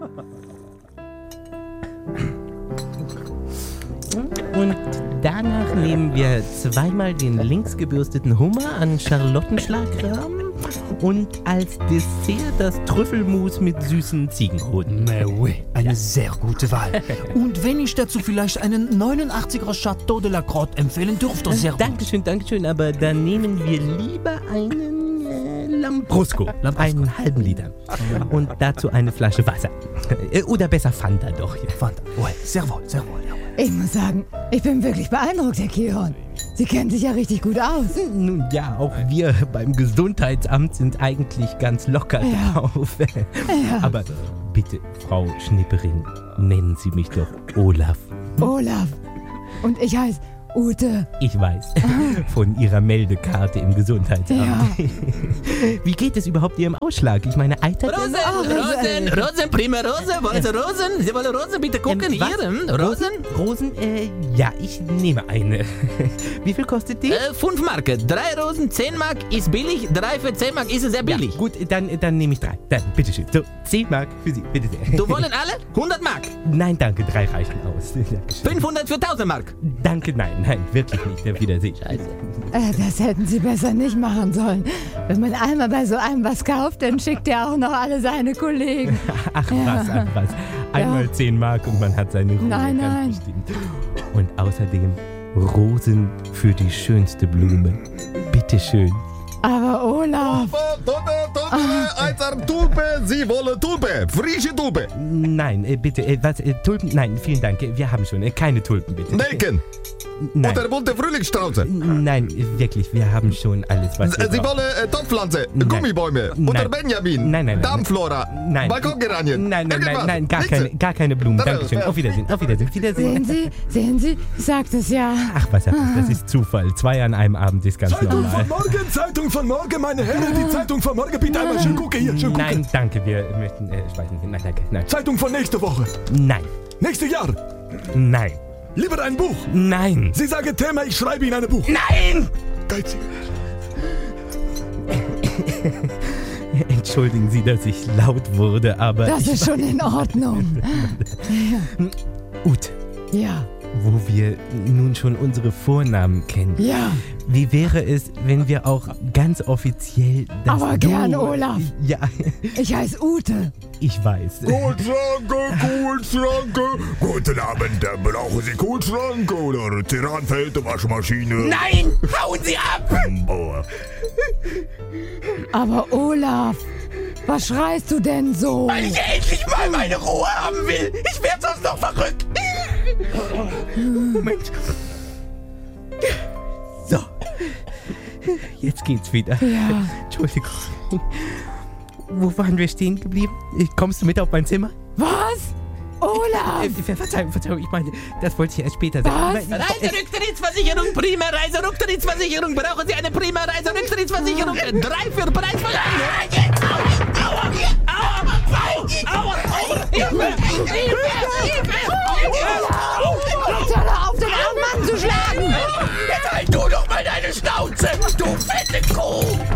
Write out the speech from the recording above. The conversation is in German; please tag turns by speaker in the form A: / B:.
A: Und danach nehmen wir zweimal den links gebürsteten Hummer an Charlottenschlagrahm und als Dessert das Trüffelmus mit süßen Ziegenhoden.
B: Mais oui, eine sehr gute Wahl. Und wenn ich dazu vielleicht einen 89er Chateau de la Crotte empfehlen dürfte, sehr gut.
A: Dankeschön, aber dann nehmen wir lieber einen Lambrusco, einen halben Liter. Und dazu eine Flasche Wasser. Oder besser Fanta doch.
B: Fanta, ouais, sehr wohl, sehr wohl.
C: Ich muss sagen, ich bin wirklich beeindruckt, Herr Kihorn. Sie kennen sich ja richtig gut aus.
A: Nun ja, auch wir beim Gesundheitsamt sind eigentlich ganz locker drauf.
C: Ja.
A: Aber bitte, Frau Schnipperin, nennen Sie mich doch Olaf.
C: Olaf. Und ich heiße Ute.
A: Ich weiß, von Ihrer Meldekarte im Gesundheitsamt.
C: Ja.
A: Wie geht es überhaupt Ihrem Ausschlag? Ich meine, eitert er noch?
D: Rosen, prima Rose. Wollen Sie Rosen? Sie wollen Rosen? Bitte gucken
A: was?
D: hier. Rosen?
A: Rosen? Ja, ich nehme eine. Wie viel kostet die?
D: 5 Mark. 3 Rosen, 10 Mark ist billig. 3 für 10 Mark ist sehr billig.
A: Ja, gut, dann nehme ich 3. Dann, bitteschön. So, 10 Mark für Sie, bitte sehr.
D: Du wollen alle? 100 Mark.
A: Nein, danke, 3 reichen aus. Dankeschön.
D: 500 für 1000 Mark.
A: Danke, nein, wirklich nicht. Auf Wiedersehen. Scheiße.
C: Das hätten Sie besser nicht machen sollen. Wenn man einmal bei so einem was kauft, dann schickt er auch noch alle seine Kollegen.
A: Ach was. Einmal 10 Mark und man hat seine Ruhe.
C: Nein.
A: Ganz bestimmt. Und außerdem Rosen für die schönste Blume. Bitteschön.
C: Aber Olaf...
E: Tulpe, Sie wollen Tulpe, frische Tulpe.
A: Nein, bitte, was, Tulpen? Nein, vielen Dank, wir haben schon, keine Tulpen, bitte.
E: Nelken
A: Nein.
E: oder bunte Frühlingsstrauße.
A: Nein, wirklich, wir haben schon alles, was wir
E: Sie
A: brauchen.
E: wollen Topfpflanze,
A: Nein.
E: Gummibäume oder
A: Nein.
E: Benjamin,
A: Nein.
E: Darmflora,
A: Nein.
E: Balkongeranien.
A: Nein,
E: Irgendwas.
A: gar keine Blumen,
E: Das
A: Dankeschön.
E: ist-
A: Auf Wiedersehen.
C: Sehen Sie, sagt es ja.
A: Ach, was, das ist Zufall. 2 an einem Abend ist ganz normal.
B: Zeitung von morgen, meine Herren, die Zeitung von morgen, bitte einmal schön gucken hier, schön gucken.
A: Nein, danke, wir möchten speisen. Nein, danke, nein.
B: Zeitung von nächste Woche,
A: Nein,
B: nächstes Jahr,
A: nein,
B: lieber ein Buch.
A: nein.
B: Sie sagen Thema, ich schreibe Ihnen ein Buch.
A: Nein!
B: Geizig.
A: Entschuldigen Sie, dass ich laut wurde, aber
C: Das ist schon in Ordnung.
A: Ute,
C: Ja,
A: wo wir nun schon unsere Vornamen kennen.
C: ja.
A: Wie wäre es, wenn wir auch ganz offiziell das
C: Aber
A: Du...
C: gern, Olaf.
A: Ja,
C: Ich heiße Ute.
A: ich weiß.
E: Kühlschrank. Guten Abend, brauchen Sie Kühlschrank oder Ceranfeld, Waschmaschine?
A: Nein! Hauen Sie ab!
C: Aber Olaf, was schreist du denn so?
A: Weil ich endlich mal meine Ruhe haben will. Ich werde sonst noch verrückt. Moment. So. Jetzt geht's wieder.
C: Ja.
A: Entschuldigung. Wo waren wir stehen geblieben? Kommst du mit auf mein Zimmer?
C: Was? Olaf!
A: Verzeihung, ich meine, das wollte ich erst später sagen.
C: Was?
D: Reiserücktrittsversicherung, prima Reiserücktrittsversicherung. Brauchen Sie eine prima Reiserücktrittsversicherung? 3 für Preis von 1. Aua!
C: Jetzt hör auf, den armen Mann zu schlagen!
D: Jetzt halt du doch mal deine Schnauze, du fette Kuh!